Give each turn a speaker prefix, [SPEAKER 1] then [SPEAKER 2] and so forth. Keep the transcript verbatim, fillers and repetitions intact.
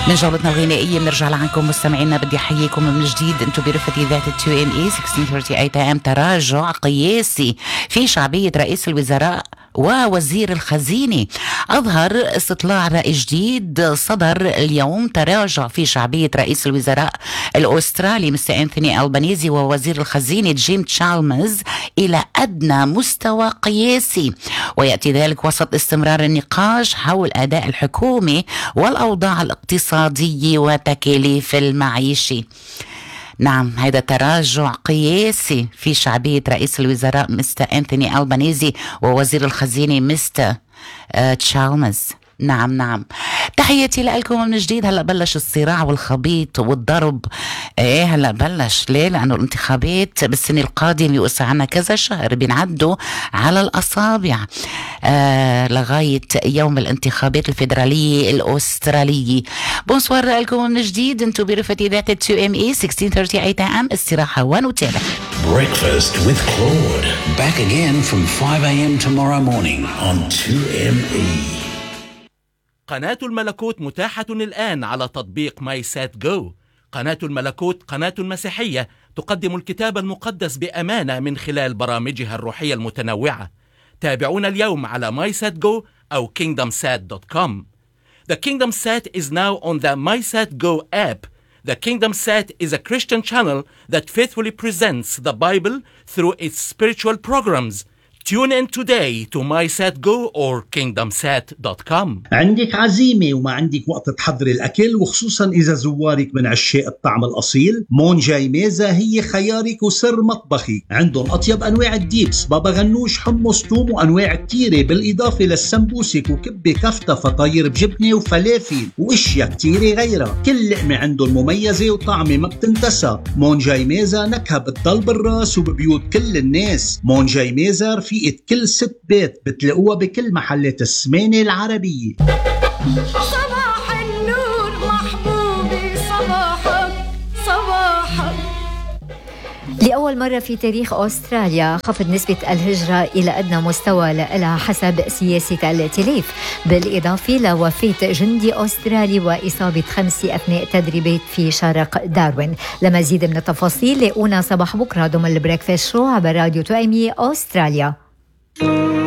[SPEAKER 1] من جولتنا الغنائية بنرجع لعنكم مستمعينا. بدي أحييكم من جديد. أنتم برفقة إذاعة تو إم إي ستة عشر ثلاثين إيه إم. تراجع قياسي في شعبية رئيس الوزراء ووزير الخزينة. أظهر استطلاع رأي جديد صدر اليوم تراجع في شعبية رئيس الوزراء الأسترالي مستر أنثوني ألبانيزي ووزير الخزينة جيم تشالمرز إلى أدنى مستوى قياسي، ويأتي ذلك وسط استمرار النقاش حول أداء الحكومة والأوضاع الاقتصادية وتكاليف المعيشة. نعم، هذا تراجع قياسي في شعبية رئيس الوزراء مستر أنثوني ألبانيزي ووزير الخزينة مستر تشالمرز. نعم نعم تحياتي لكم من جديد. هلأ بلش الصراع والخبيط والضرب. ايه هلأ بلش. ليه؟ لأنه الانتخابات بالسنة القادمة وقصة عنا كذا شهر بنعدوا على الأصابع آه لغاية يوم الانتخابات الفيدرالية الأسترالية. بونسوار لكم من جديد. انتو برفقة إذاعة تو إم إي ستة عشر ثلاثين إيه إم. استراحة ونتابع.
[SPEAKER 2] Breakfast with Claude. Back again from five a.m. tomorrow morning on two M E.
[SPEAKER 3] قناة الملكوت متاحة الآن على تطبيق ماي سات جو. قناة الملكوت قناة مسيحية تقدم الكتاب المقدس بأمانة من خلال برامجها الروحية المتنوعة. تابعونا اليوم على ماي سات جو أو كينغدم سات دوت كوم. The Kingdom Sat is now on the MySatGo app. The Kingdom Sat is a Christian channel that faithfully presents the Bible through its spiritual programs. Tune in today to MySatGo or kingdom sat dot com.
[SPEAKER 4] عندك عزيمة وما عندك وقت تحضر الأكل، وخصوصا إذا زوارك من عشاق الطعم الأصيل، مون جاي ميزة هي خيارك وسر مطبخي. عندهم أطيب أنواع الديبس، بابا غنوش، حمص، توم، وأنواع كتيرة، بالإضافة للسمبوسك وكبة كفتة، فطاير بجبنة وفلافل وإشياء كتيرة غيرها. كل لقمة عندهم مميزة وطعمة ما بتنتسى. مون جاي ميزة نكهة بتضل بالراس وببيوت كل الناس. مون جاي ميزة في كل ست بيت بتلاقوها بكل محلات السمانة العربية.
[SPEAKER 5] صباح النور محبوبي، صباحك صباحك.
[SPEAKER 6] لأول مرة في تاريخ أستراليا خفض نسبة الهجرة إلى أدنى مستوى لها حسب سياسة الائتلاف، بالإضافة لوفاة جندي أسترالي وإصابة خمسة أثناء تدريبات في شرق داروين. لمزيد من التفاصيل لاقونا صباح بكرة ضمن البريكفاست شو عبر راديو تو إم إي أستراليا.